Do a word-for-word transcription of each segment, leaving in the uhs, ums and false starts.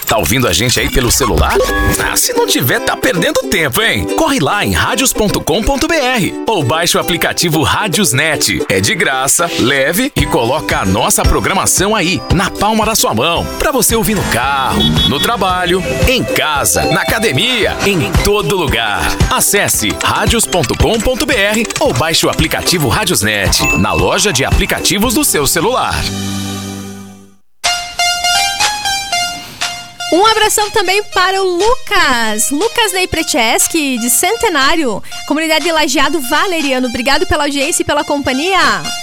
Tá ouvindo a gente aí pelo celular? Ah, se não tiver, tá perdendo tempo, hein? Corre lá em radios ponto com ponto b r ou baixe o aplicativo Radiosnet. É de graça, leve e coloca a nossa programação aí, na palma da sua mão, pra você ouvir no carro, no trabalho, em casa, na academia, em todo lugar. Acesse radios ponto com ponto b r ou baixe o aplicativo Radiosnet na loja de aplicativos do seu celular. Um abração também para o Lucas, Lucas Ney Precheski, de Centenário, comunidade de Lajeado Valeriano. Obrigado pela audiência e pela companhia.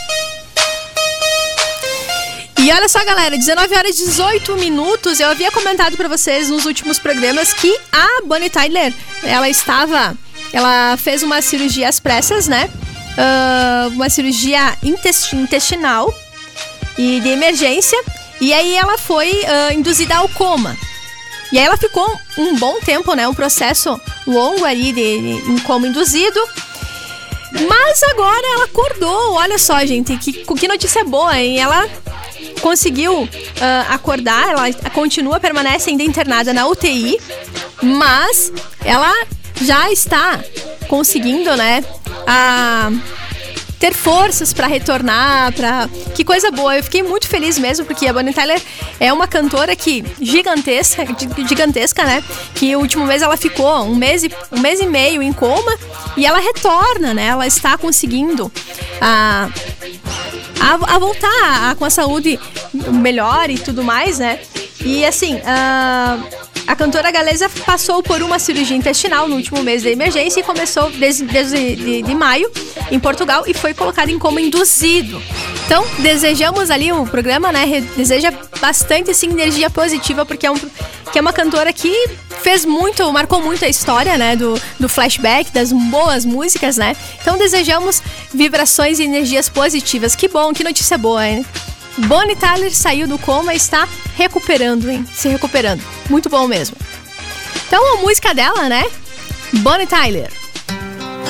E olha só, galera, dezenove horas e dezoito minutos. Eu havia comentado para vocês nos últimos programas que a Bonnie Tyler, ela estava, ela fez uma cirurgia às pressas, né? Uh, uma cirurgia intestinal e de emergência. E aí ela foi uh, induzida ao coma. E aí ela ficou um bom tempo, né? Um processo longo ali de, de em coma induzido. Mas agora ela acordou. Olha só, gente, que, que notícia boa, hein? Ela conseguiu uh, acordar, ela continua, permanece ainda internada na U T I. Mas ela já está conseguindo, né? A... ter forças pra retornar, pra... Que coisa boa, eu fiquei muito feliz mesmo, porque a Bonnie Tyler é uma cantora que gigantesca, gigantesca, né? Que o último mês ela ficou um mês e, um mês e meio em coma e ela retorna, né? Ela está conseguindo a, a, a voltar a, com a saúde melhor e tudo mais, né? E assim, a... A cantora galesa passou por uma cirurgia intestinal no último mês da emergência e começou desde, desde de, de maio em Portugal e foi colocada em coma induzido. Então, desejamos ali o programa, né? Deseja bastante, sim, energia positiva, porque é, um, que é uma cantora que fez muito, marcou muito a história, né? Do, do flashback, das boas músicas, né? Então, desejamos vibrações e energias positivas. Que bom, que notícia boa, hein? Bonnie Tyler saiu do coma e está recuperando, hein? Se recuperando. Muito bom mesmo. Então, a música dela, né? Bonnie Tyler.